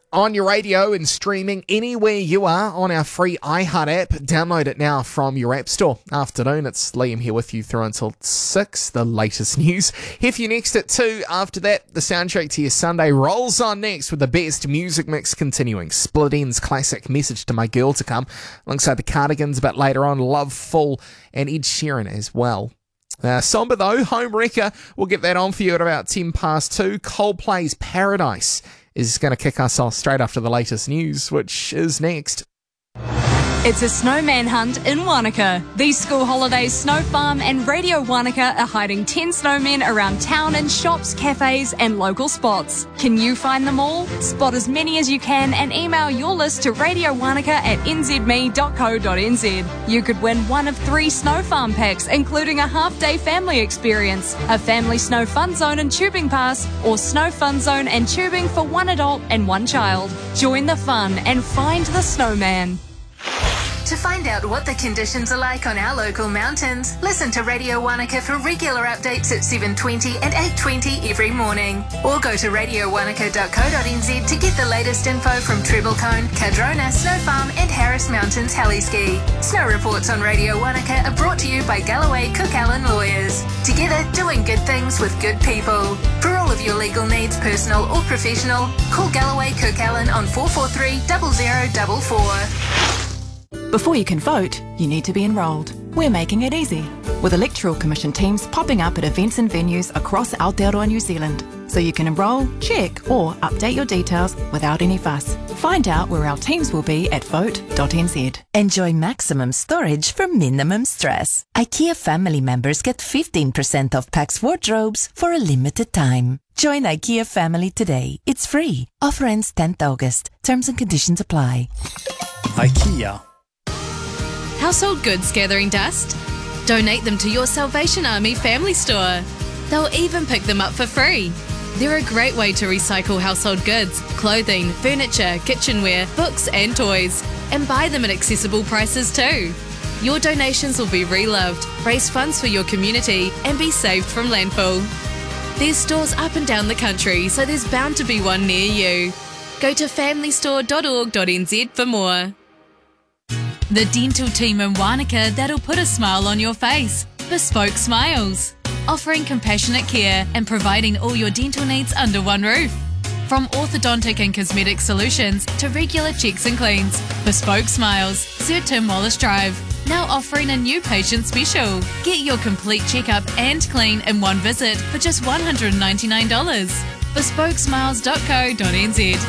On your radio and streaming anywhere you are on our free iHeart app. Download it now from your app store. Afternoon, it's Liam here with you through until 6, the latest news. Here for you next at 2. After that, the soundtrack to your Sunday rolls on next with the best music mix continuing. Split Enz classic Message to My Girl to come, alongside the Cardigans a bit later on, Love Full, and Ed Sheeran as well. Somber though, Home Wrecker, we'll get that on for you at about 10 past 2. Coldplay's Paradise is going to kick us off straight after the latest news, which is next. It's a snowman hunt in Wanaka. These school holidays, Snow Farm and Radio Wanaka are hiding 10 snowmen around town in shops, cafes and local spots. Can you find them all? Spot as many as you can and email your list to radiowanaka@nzme.co.nz. You could win one of 3 Snow Farm packs, including a half-day family experience, a family snow fun zone and tubing pass, or snow fun zone and tubing for 1 adult and 1 child. Join the fun and find the snowman. To find out what the conditions are like on our local mountains, listen to Radio Wanaka for regular updates at 7:20 and 8:20 every morning. Or go to radiowanaka.co.nz to get the latest info from Treble Cone, Cadrona, Snow Farm and Harris Mountains Heliski. Snow reports on Radio Wanaka are brought to you by Galloway Cook Allen Lawyers. Together, doing good things with good people. For all of your legal needs, personal or professional, call Galloway Cook Allen on 443 0044. Before you can vote, you need to be enrolled. We're making it easy, with Electoral Commission teams popping up at events and venues across Aotearoa, New Zealand, so you can enrol, check or update your details without any fuss. Find out where our teams will be at vote.nz. Enjoy maximum storage for minimum stress. IKEA family members get 15% off Pax wardrobes for a limited time. Join IKEA family today. It's free. Offer ends 10th August. Terms and conditions apply. IKEA. Household goods gathering dust? Donate them to your Salvation Army family store. They'll even pick them up for free. They're a great way to recycle household goods, clothing, furniture, kitchenware, books and toys, and buy them at accessible prices too. Your donations will be reloved, raise funds for your community and be saved from landfill. There's stores up and down the country, so there's bound to be one near you. Go to familystore.org.nz for more. The dental team in Wanaka that'll put a smile on your face. Bespoke Smiles. Offering compassionate care and providing all your dental needs under one roof. From orthodontic and cosmetic solutions to regular checks and cleans. Bespoke Smiles, Sir Tim Wallace Drive. Now offering a new patient special. Get your complete checkup and clean in one visit for just $199. Bespokesmiles.co.nz.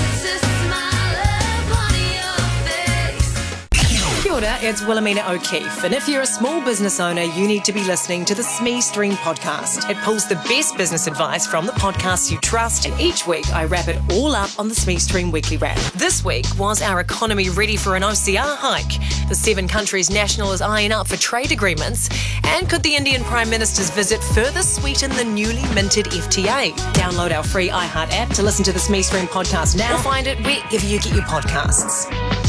Kia ora, it's Wilhelmina O'Keefe, and if you're a small business owner, you need to be listening to the SME Stream podcast. It pulls the best business advice from the podcasts you trust, and each week I wrap it all up on the SME Stream Weekly Wrap. This week, was our economy ready for an OCR hike? The 7 countries national is eyeing up for trade agreements, and could the Indian Prime Minister's visit further sweeten the newly minted FTA? Download our free iHeart app to listen to the SME Stream podcast now, or find it wherever you get your podcasts.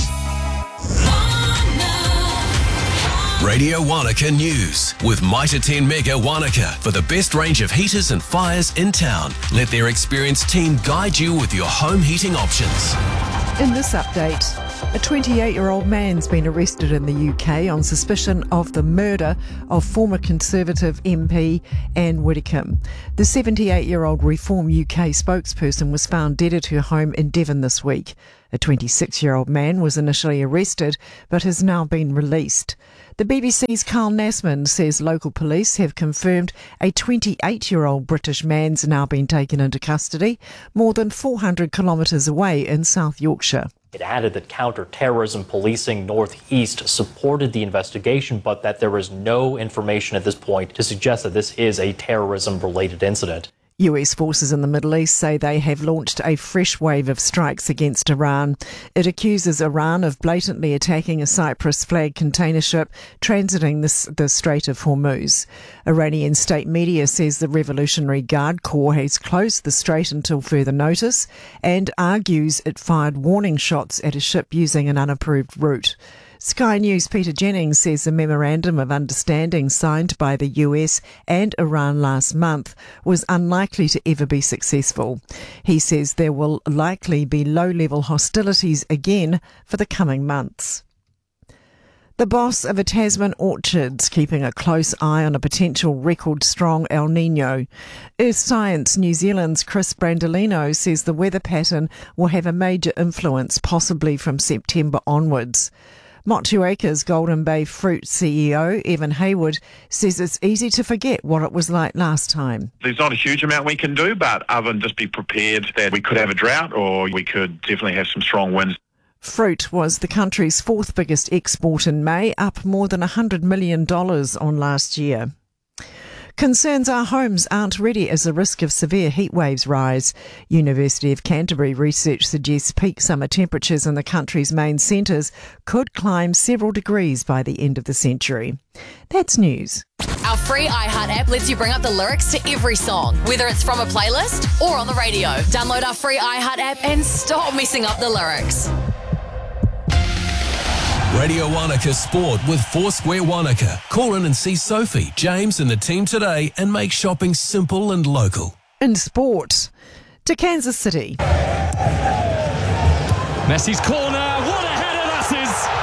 Radio Wanaka News with Mitre 10 Mega Wanaka for the best range of heaters and fires in town. Let their experienced team guide you with your home heating options. In this update, a 28-year-old man's been arrested in the UK on suspicion of the murder of former Conservative MP Anne Widdecombe. The 78-year-old Reform UK spokesperson was found dead at her home in Devon this week. A 26-year-old man was initially arrested but has now been released. The BBC's Carl Nassman says local police have confirmed a 28-year-old British man's now been taken into custody, more than 400 kilometres away in South Yorkshire. It added that counter-terrorism policing Northeast supported the investigation, but that there is no information at this point to suggest that this is a terrorism-related incident. US forces in the Middle East say they have launched a fresh wave of strikes against Iran. It accuses Iran of blatantly attacking a Cyprus flag container ship transiting the Strait of Hormuz. Iranian state media says the Revolutionary Guard Corps has closed the strait until further notice and argues it fired warning shots at a ship using an unapproved route. Sky News' Peter Jennings says the memorandum of understanding signed by the US and Iran last month was unlikely to ever be successful. He says there will likely be low-level hostilities again for the coming months. The boss of a Tasman orchard's keeping a close eye on a potential record-strong El Niño. Earth Science New Zealand's Chris Brandolino says the weather pattern will have a major influence, possibly from September onwards. Motueka's Golden Bay Fruit CEO, Evan Hayward, says it's easy to forget what it was like last time. There's not a huge amount we can do, but other than just be prepared that we could have a drought or we could definitely have some strong winds. Fruit was the country's fourth biggest export in May, up more than $100 million on last year. Concerns our homes aren't ready as the risk of severe heat waves rise. University of Canterbury research suggests peak summer temperatures in the country's main centres could climb several degrees by the end of the century. That's news. Our free iHeart app lets you bring up the lyrics to every song, whether it's from a playlist or on the radio. Download our free iHeart app and stop messing up the lyrics. Radio Wanaka Sport with Foursquare Wanaka. Call in and see Sophie, James and the team today and make shopping simple and local. In sport, to Kansas City. Messi's corner, what a header that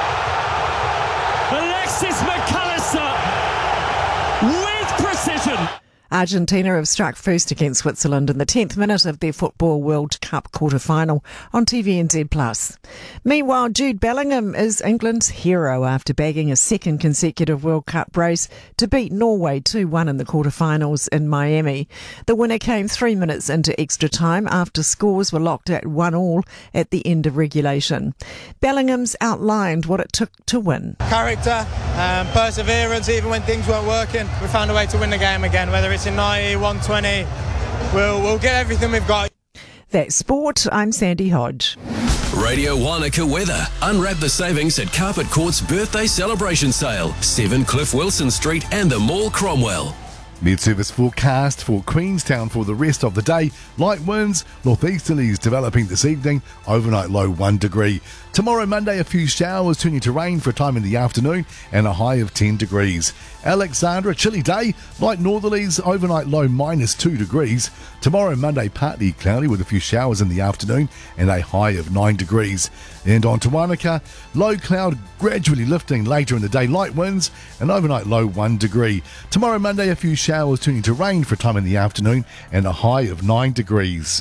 is! Alexis McAllister with precision. Argentina have struck first against Switzerland in the 10th minute of their Football World Cup quarter-final on TVNZ+. Meanwhile, Jude Bellingham is England's hero after bagging a second consecutive World Cup brace to beat Norway 2-1 in the quarter-finals in Miami. The winner came 3 minutes into extra time after scores were locked at 1-1 at the end of regulation. Bellingham's outlined what it took to win. Character, perseverance, even when things weren't working. We found a way to win the game again, whether it's in 90, 120, we'll get everything we've got. That's sport. I'm Sandy Hodge. Radio Wanaka weather. Unwrap the savings at Carpet Court's birthday celebration sale. 7 Cliff Wilson Street and the Mall Cromwell. Mid-service forecast for Queenstown for the rest of the day. Light winds, northeasterlies developing this evening, overnight low 1 degree. Tomorrow, Monday, a few showers turning to rain for a time in the afternoon and a high of 10 degrees. Alexandra, chilly day, light northerlies, overnight low -2 degrees. Tomorrow, Monday, partly cloudy with a few showers in the afternoon and a high of 9 degrees. And on to Wanaka, low cloud gradually lifting later in the day, light winds, and overnight low 1 degree. Tomorrow, Monday, a few showers turning to rain for a time in the afternoon and a high of 9 degrees.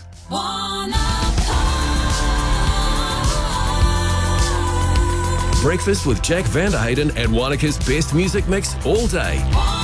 Breakfast with Jack Vanderhayden and Wanaka's best music mix all day.